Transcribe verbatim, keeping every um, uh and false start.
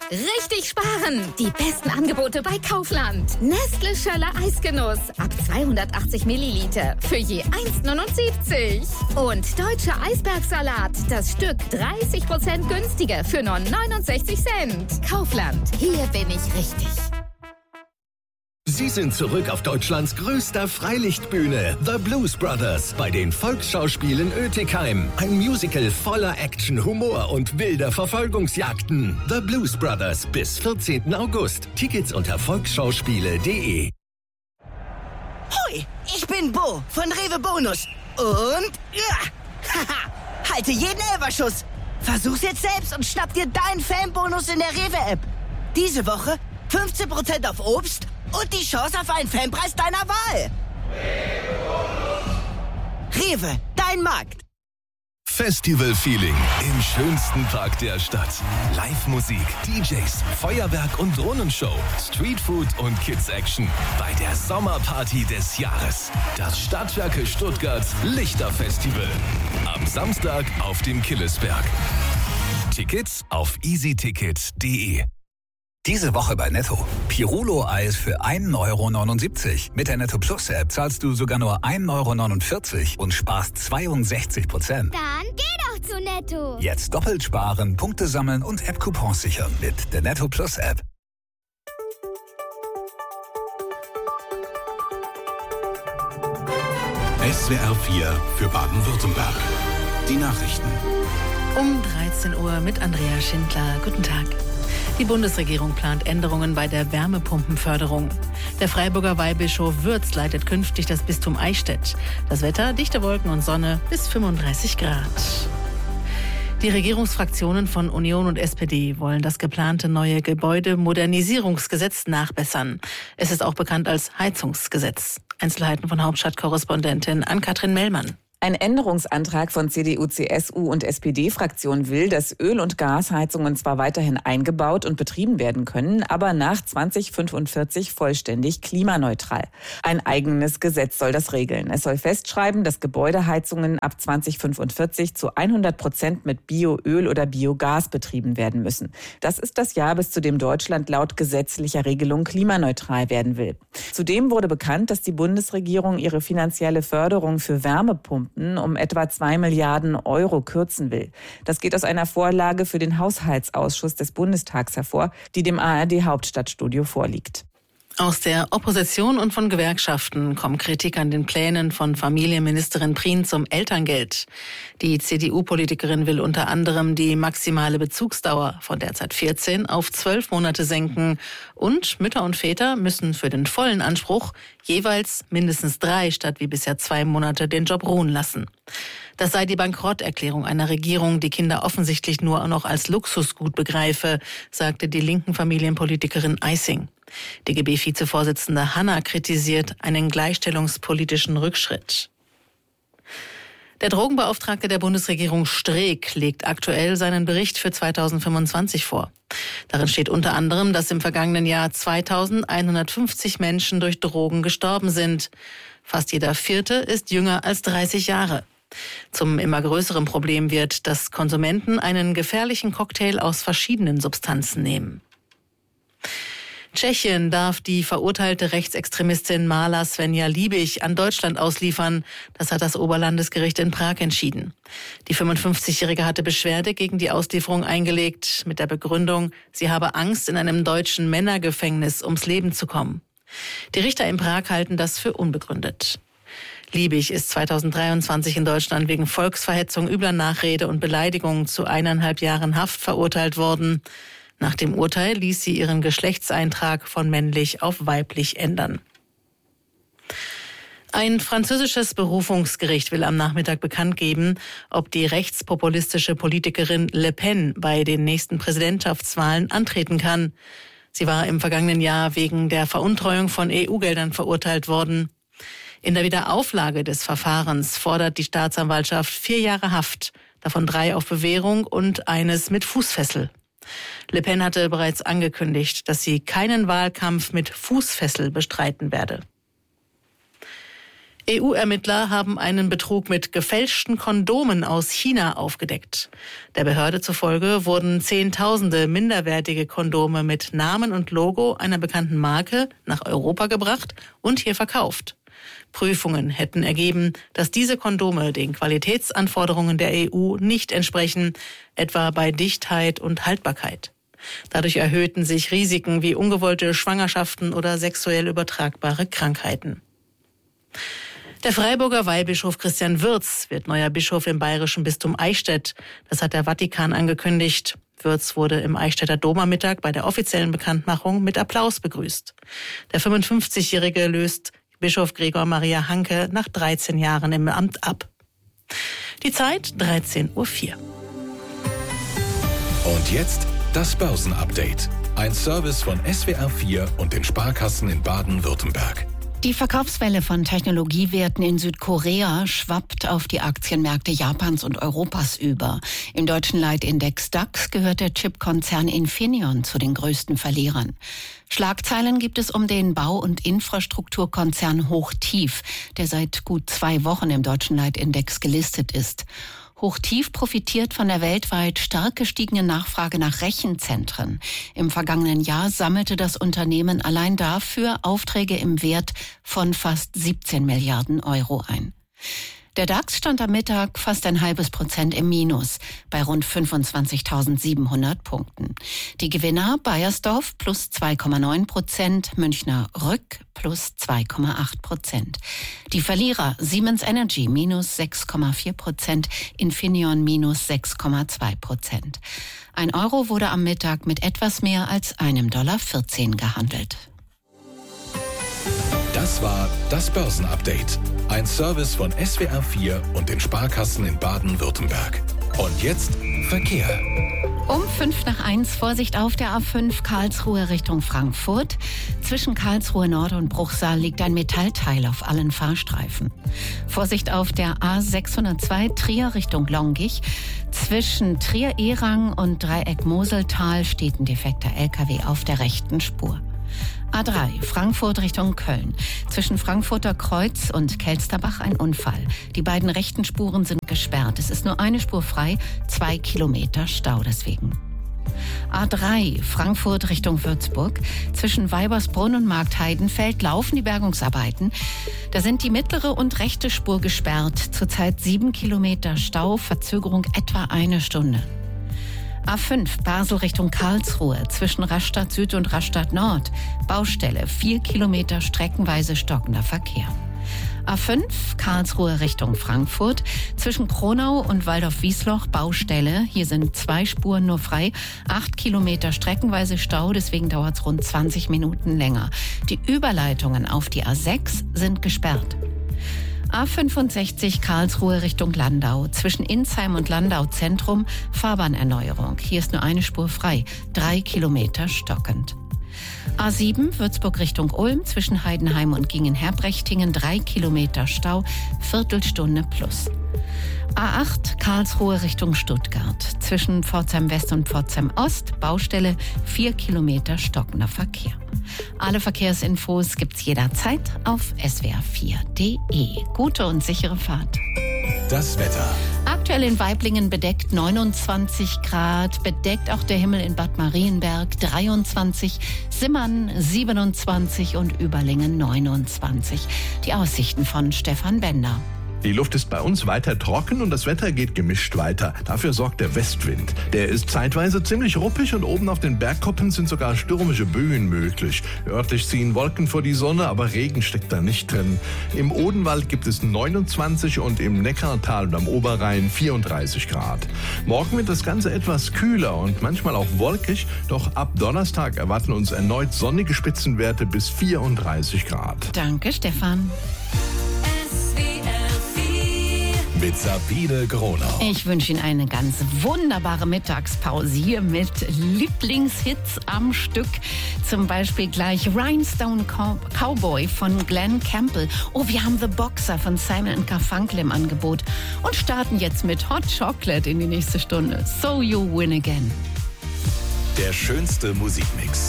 Richtig sparen! Die besten Angebote bei Kaufland. Nestle Schöller Eisgenuss ab zweihundertachtzig Milliliter für je eins neunundsiebzig. Und Deutscher Eisbergsalat, das Stück dreißig Prozent günstiger für nur neunundsechzig Cent. Kaufland, hier bin ich richtig. Sie sind zurück auf Deutschlands größter Freilichtbühne, The Blues Brothers, bei den Volksschauspielen Oetikheim. Ein Musical voller Action, Humor und wilder Verfolgungsjagden. The Blues Brothers bis vierzehnten August. Tickets unter volksschauspiele punkt de. Hoi, ich bin Bo von Rewe Bonus. Und ja, haha, halte jeden Elferschuss. Versuch's jetzt selbst und schnapp dir deinen Fanbonus in der Rewe-App. Diese Woche fünfzehn Prozent auf Obst und die Chance auf einen Fanpreis deiner Wahl. Rewe, dein Markt. Festival-Feeling im schönsten Park der Stadt. Live-Musik, D Js, Feuerwerk und Drohnenshow, Streetfood und Kids-Action bei der Sommerparty des Jahres. Das Stadtwerke Stuttgart Lichterfestival. Am Samstag auf dem Killesberg. Tickets auf easyticket punkt de. Diese Woche bei Netto. Pirulo-Eis für ein Euro neunundsiebzig. Mit der Netto Plus App zahlst du sogar nur ein Euro neunundvierzig und sparst zweiundsechzig Prozent. Dann geh doch zu Netto. Jetzt doppelt sparen, Punkte sammeln und App-Coupons sichern mit der Netto Plus App. S W R vier für Baden-Württemberg. Die Nachrichten. Um dreizehn Uhr mit Andrea Schindler. Guten Tag. Die Bundesregierung plant Änderungen bei der Wärmepumpenförderung. Der Freiburger Weihbischof Würz leitet künftig das Bistum Eichstätt. Das Wetter, dichte Wolken und Sonne bis fünfunddreißig Grad. Die Regierungsfraktionen von Union und S P D wollen das geplante neue Gebäudemodernisierungsgesetz nachbessern. Es ist auch bekannt als Heizungsgesetz. Einzelheiten von Hauptstadtkorrespondentin Ann-Kathrin Mellmann. Ein Änderungsantrag von C D U, C S U und S P D-Fraktion will, dass Öl- und Gasheizungen zwar weiterhin eingebaut und betrieben werden können, aber nach zweitausendfünfundvierzig vollständig klimaneutral. Ein eigenes Gesetz soll das regeln. Es soll festschreiben, dass Gebäudeheizungen ab zweitausendfünfundvierzig zu hundert Prozent mit Bioöl oder Biogas betrieben werden müssen. Das ist das Jahr, bis zu dem Deutschland laut gesetzlicher Regelung klimaneutral werden will. Zudem wurde bekannt, dass die Bundesregierung ihre finanzielle Förderung für Wärmepumpen um etwa zwei Milliarden Euro kürzen will. Das geht aus einer Vorlage für den Haushaltsausschuss des Bundestags hervor, die dem A R D-Hauptstadtstudio vorliegt. Aus der Opposition und von Gewerkschaften kommt Kritik an den Plänen von Familienministerin Prien zum Elterngeld. Die C D U-Politikerin will unter anderem die maximale Bezugsdauer von derzeit vierzehn auf zwölf Monate senken und Mütter und Väter müssen für den vollen Anspruch jeweils mindestens drei statt wie bisher zwei Monate den Job ruhen lassen. Das sei die Bankrotterklärung einer Regierung, die Kinder offensichtlich nur noch als Luxusgut begreife, sagte die linken Familienpolitikerin Eissing. D G B-Vizevorsitzende Hanna kritisiert einen gleichstellungspolitischen Rückschritt. Der Drogenbeauftragte der Bundesregierung Streeck legt aktuell seinen Bericht für zweitausendfünfundzwanzig vor. Darin steht unter anderem, dass im vergangenen Jahr zweitausendeinhundertfünfzig Menschen durch Drogen gestorben sind. Fast jeder Vierte ist jünger als dreißig Jahre. Zum immer größeren Problem wird, dass Konsumenten einen gefährlichen Cocktail aus verschiedenen Substanzen nehmen. Tschechien darf die verurteilte Rechtsextremistin Marla Svenja Liebig an Deutschland ausliefern. Das hat das Oberlandesgericht in Prag entschieden. Die fünfundfünfzigjährige hatte Beschwerde gegen die Auslieferung eingelegt mit der Begründung, sie habe Angst, in einem deutschen Männergefängnis ums Leben zu kommen. Die Richter in Prag halten das für unbegründet. Liebig ist zweitausenddreiundzwanzig in Deutschland wegen Volksverhetzung, übler Nachrede und Beleidigung zu eineinhalb Jahren Haft verurteilt worden. Nach dem Urteil ließ sie ihren Geschlechtseintrag von männlich auf weiblich ändern. Ein französisches Berufungsgericht will am Nachmittag bekannt geben, ob die rechtspopulistische Politikerin Le Pen bei den nächsten Präsidentschaftswahlen antreten kann. Sie war im vergangenen Jahr wegen der Veruntreuung von E U-Geldern verurteilt worden. In der Wiederauflage des Verfahrens fordert die Staatsanwaltschaft vier Jahre Haft, davon drei auf Bewährung und eines mit Fußfessel. Le Pen hatte bereits angekündigt, dass sie keinen Wahlkampf mit Fußfessel bestreiten werde. E U-Ermittler haben einen Betrug mit gefälschten Kondomen aus China aufgedeckt. Der Behörde zufolge wurden Zehntausende minderwertige Kondome mit Namen und Logo einer bekannten Marke nach Europa gebracht und hier verkauft. Prüfungen hätten ergeben, dass diese Kondome den Qualitätsanforderungen der E U nicht entsprechen, etwa bei Dichtheit und Haltbarkeit. Dadurch erhöhten sich Risiken wie ungewollte Schwangerschaften oder sexuell übertragbare Krankheiten. Der Freiburger Weihbischof Christian Wirz wird neuer Bischof im bayerischen Bistum Eichstätt. Das hat der Vatikan angekündigt. Wirz wurde im Eichstätter Dom am Mittag bei der offiziellen Bekanntmachung mit Applaus begrüßt. Der fünfundfünfzigjährige löst Bischof Gregor Maria Hanke nach dreizehn Jahren im Amt ab. Die Zeit dreizehn Uhr vier. Und jetzt das Börsenupdate. Ein Service von S W R vier und den Sparkassen in Baden-Württemberg. Die Verkaufswelle von Technologiewerten in Südkorea schwappt auf die Aktienmärkte Japans und Europas über. Im deutschen Leitindex DAX gehört der Chipkonzern Infineon zu den größten Verlierern. Schlagzeilen gibt es um den Bau- und Infrastrukturkonzern Hochtief, der seit gut zwei Wochen im deutschen Leitindex gelistet ist. Hochtief profitiert von der weltweit stark gestiegenen Nachfrage nach Rechenzentren. Im vergangenen Jahr sammelte das Unternehmen allein dafür Aufträge im Wert von fast siebzehn Milliarden Euro ein. Der DAX stand am Mittag fast ein halbes Prozent im Minus, bei rund fünfundzwanzigtausendsiebenhundert Punkten. Die Gewinner Baiersdorf plus zwei Komma neun Prozent, Münchner Rück plus zwei Komma acht Prozent. Die Verlierer Siemens Energy minus sechs Komma vier Prozent, Infineon minus sechs Komma zwei Prozent. Ein Euro wurde am Mittag mit etwas mehr als einem Dollar vierzehn gehandelt. Das war das Börsenupdate. Ein Service von S W R vier und den Sparkassen in Baden-Württemberg. Und jetzt Verkehr. Um fünf nach eins Vorsicht auf der A fünf Karlsruhe Richtung Frankfurt. Zwischen Karlsruhe Nord und Bruchsal liegt ein Metallteil auf allen Fahrstreifen. Vorsicht auf der A sechshundertzwei Trier Richtung Longich. Zwischen Trier-Erang und Dreieck-Moseltal steht ein defekter L K W auf der rechten Spur. A drei Frankfurt Richtung Köln. Zwischen Frankfurter Kreuz und Kelsterbach ein Unfall. Die beiden rechten Spuren sind gesperrt. Es ist nur eine Spur frei, zwei Kilometer Stau deswegen. A drei Frankfurt Richtung Würzburg. Zwischen Weibersbrunn und Marktheidenfeld laufen die Bergungsarbeiten. Da sind die mittlere und rechte Spur gesperrt. Zurzeit sieben Kilometer Stau, Verzögerung etwa eine Stunde. A fünf Basel Richtung Karlsruhe, zwischen Rastatt Süd und Rastatt Nord. Baustelle, vier Kilometer streckenweise stockender Verkehr. A fünf Karlsruhe Richtung Frankfurt, zwischen Kronau und Waldorf-Wiesloch Baustelle. Hier sind zwei Spuren nur frei, acht Kilometer streckenweise Stau, deswegen dauert es rund zwanzig Minuten länger. Die Überleitungen auf die A sechs sind gesperrt. A fünfundsechzig Karlsruhe Richtung Landau. Zwischen Insheim und Landau Zentrum Fahrbahnerneuerung. Hier ist nur eine Spur frei, drei Kilometer stockend. A sieben Würzburg Richtung Ulm. Zwischen Heidenheim und Gingen-Herbrechtingen drei Kilometer Stau, Viertelstunde plus. A acht Karlsruhe Richtung Stuttgart. Zwischen Pforzheim West und Pforzheim Ost Baustelle, vier Kilometer stockender Verkehr. Alle Verkehrsinfos gibt's jederzeit auf S W R vier Punkt D E. Gute und sichere Fahrt. Das Wetter. Aktuell in Waiblingen bedeckt neunundzwanzig Grad, bedeckt auch der Himmel in Bad Marienberg dreiundzwanzig, Simmern siebenundzwanzig und Überlingen neunundzwanzig. Die Aussichten von Stefan Bender. Die Luft ist bei uns weiter trocken und das Wetter geht gemischt weiter. Dafür sorgt der Westwind. Der ist zeitweise ziemlich ruppig und oben auf den Bergkuppen sind sogar stürmische Böen möglich. Örtlich ziehen Wolken vor die Sonne, aber Regen steckt da nicht drin. Im Odenwald gibt es neunundzwanzig und im Neckartal und am Oberrhein vierunddreißig Grad. Morgen wird das Ganze etwas kühler und manchmal auch wolkig, doch ab Donnerstag erwarten uns erneut sonnige Spitzenwerte bis vierunddreißig Grad. Danke, Stefan. Mit Sabine Gronau. Ich wünsche Ihnen eine ganz wunderbare Mittagspause hier mit Lieblingshits am Stück. Zum Beispiel gleich Rhinestone Cowboy von Glenn Campbell. Oh, wir haben The Boxer von Simon and Garfunkel im Angebot. Und starten jetzt mit Hot Chocolate in die nächste Stunde. So You Win Again. Der schönste Musikmix.